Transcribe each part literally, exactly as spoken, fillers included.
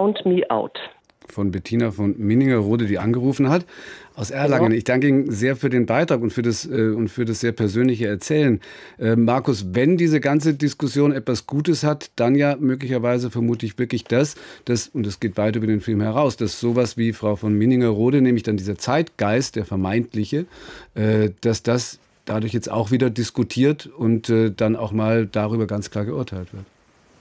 Count Me Out. Von Bettina von Minningerode, die angerufen hat, aus Erlangen. Ich danke Ihnen sehr für den Beitrag und für das, äh, und für das sehr persönliche Erzählen. Äh, Markus, wenn diese ganze Diskussion etwas Gutes hat, dann ja möglicherweise vermute ich wirklich das, das, und es geht weit über den Film heraus, dass sowas wie Frau von Minningerode, nämlich dann dieser Zeitgeist, der vermeintliche, äh, dass das dadurch jetzt auch wieder diskutiert und äh, dann auch mal darüber ganz klar geurteilt wird.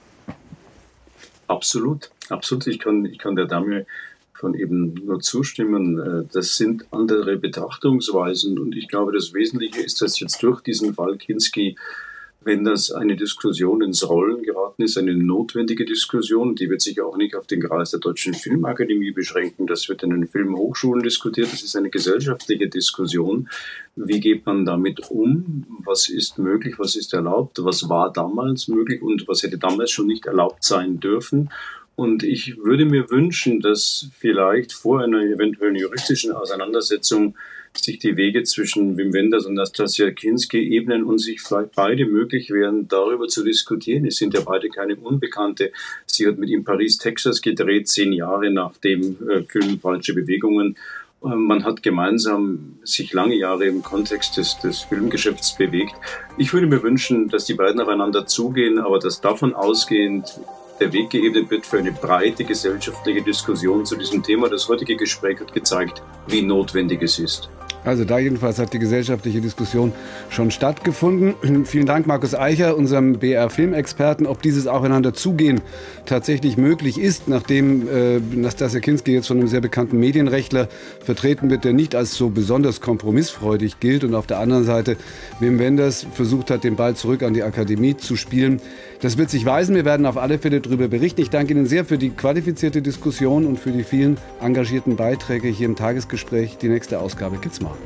Absolut, absolut. Ich kann, ich kann der Dame von eben nur zustimmen. Das sind andere Betrachtungsweisen und ich glaube, das Wesentliche ist, dass jetzt durch diesen Fall Kinski, wenn das eine Diskussion ins Rollen geraten ist, eine notwendige Diskussion, die wird sich auch nicht auf den Kreis der Deutschen Filmakademie beschränken. Das wird in den Filmhochschulen diskutiert. Das ist eine gesellschaftliche Diskussion. Wie geht man damit um? Was ist möglich? Was ist erlaubt? Was war damals möglich und was hätte damals schon nicht erlaubt sein dürfen? Und ich würde mir wünschen, dass vielleicht vor einer eventuellen juristischen Auseinandersetzung sich die Wege zwischen Wim Wenders und Nastassja Kinski ebnen und sich vielleicht beide möglich wären, darüber zu diskutieren. Es sind ja beide keine Unbekannte. Sie hat mit ihm Paris, Texas gedreht, zehn Jahre nach dem äh, Film Falsche Bewegungen. Äh, man hat gemeinsam sich lange Jahre im Kontext des, des Filmgeschäfts bewegt. Ich würde mir wünschen, dass die beiden aufeinander zugehen, aber dass davon ausgehend der Weg geebnet wird für eine breite gesellschaftliche Diskussion zu diesem Thema. Das heutige Gespräch hat gezeigt, wie notwendig es ist. Also da jedenfalls hat die gesellschaftliche Diskussion schon stattgefunden. Vielen Dank, Markus Eicher, unserem B R-Filmexperten. Ob dieses Aufeinanderzugehen tatsächlich möglich ist, nachdem äh, Nastassja Kinski jetzt von einem sehr bekannten Medienrechtler vertreten wird, der nicht als so besonders kompromissfreudig gilt und auf der anderen Seite Wim Wenders versucht hat, den Ball zurück an die Akademie zu spielen. Das wird sich weisen. Wir werden auf alle Fälle darüber berichten. Ich danke Ihnen sehr für die qualifizierte Diskussion und für die vielen engagierten Beiträge hier im Tagesgespräch. Die nächste Ausgabe gibt's morgen.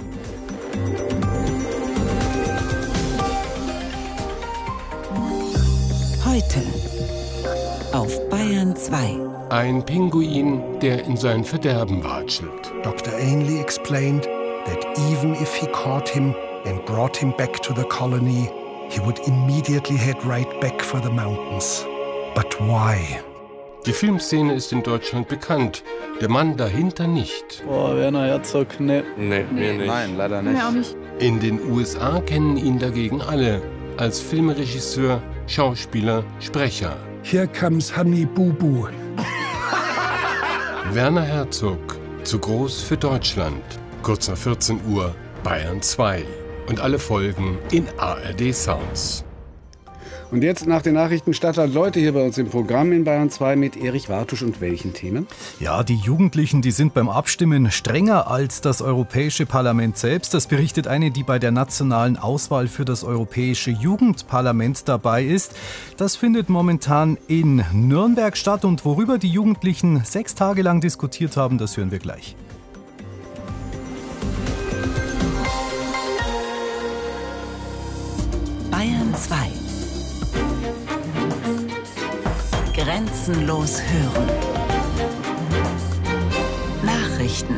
Heute auf Bayern zwei. Ein Pinguin, der in sein Verderben watschelt. Doktor Ainley explained that even if he caught him and brought him back to the colony, he would immediately head right back for the mountains. But why? Die Filmszene ist in Deutschland bekannt, der Mann dahinter nicht. Oh, Werner Herzog, ne. Nee, mir nicht. Nein, leider nicht. Mir auch nicht. In den U S A kennen ihn dagegen alle, als Filmregisseur, Schauspieler, Sprecher. Here comes Honey Boo Boo. Werner Herzog, zu groß für Deutschland. Kurz nach vierzehn Uhr, Bayern zwei. Und alle Folgen in A R D Sounds. Und jetzt nach den Nachrichten Stadtland Leute hier bei uns im Programm in Bayern zwei mit Erich Wartusch und welchen Themen? Ja, die Jugendlichen, die sind beim Abstimmen strenger als das Europäische Parlament selbst. Das berichtet eine, die bei der nationalen Auswahl für das Europäische Jugendparlament dabei ist. Das findet momentan in Nürnberg statt und worüber die Jugendlichen sechs Tage lang diskutiert haben, das hören wir gleich. Bayern zwei. Grenzenlos hören. Nachrichten.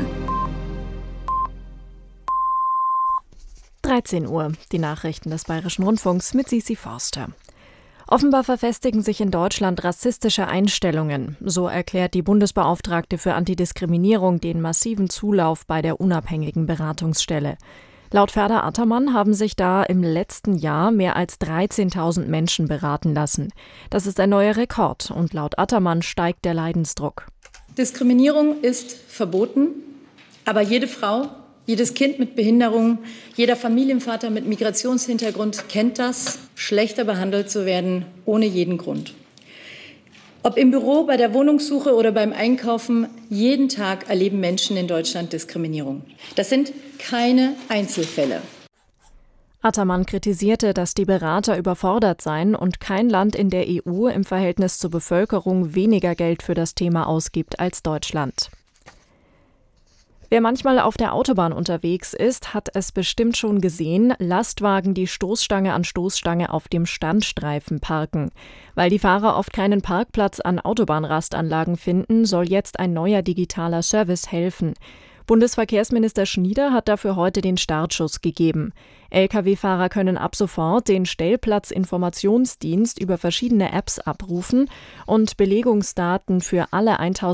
dreizehn Uhr, die Nachrichten des Bayerischen Rundfunks mit Sisi Forster. Offenbar verfestigen sich in Deutschland rassistische Einstellungen. So erklärt die Bundesbeauftragte für Antidiskriminierung den massiven Zulauf bei der unabhängigen Beratungsstelle. Laut Ferda Attermann haben sich da im letzten Jahr mehr als dreizehntausend Menschen beraten lassen. Das ist ein neuer Rekord und laut Attermann steigt der Leidensdruck. Diskriminierung ist verboten, aber jede Frau, jedes Kind mit Behinderung, jeder Familienvater mit Migrationshintergrund kennt das, schlechter behandelt zu werden ohne jeden Grund. Ob im Büro, bei der Wohnungssuche oder beim Einkaufen, jeden Tag erleben Menschen in Deutschland Diskriminierung. Das sind keine Einzelfälle. Attermann kritisierte, dass die Berater überfordert seien und kein Land in der E U im Verhältnis zur Bevölkerung weniger Geld für das Thema ausgibt als Deutschland. Wer manchmal auf der Autobahn unterwegs ist, hat es bestimmt schon gesehen, Lastwagen, die Stoßstange an Stoßstange auf dem Standstreifen parken. Weil die Fahrer oft keinen Parkplatz an Autobahnrastanlagen finden, soll jetzt ein neuer digitaler Service helfen. Bundesverkehrsminister Schnieder hat dafür heute den Startschuss gegeben. L K W-Fahrer können ab sofort den Stellplatzinformationsdienst über verschiedene Apps abrufen und Belegungsdaten für alle